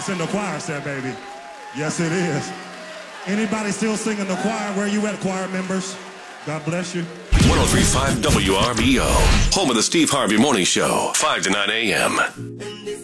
It's in the choir set, baby. Yes, it is. Anybody still singing the choir? Where you at, choir members? God bless you. 103.5 WRBO, home of the Steve Harvey Morning Show, 5 to 9 a.m.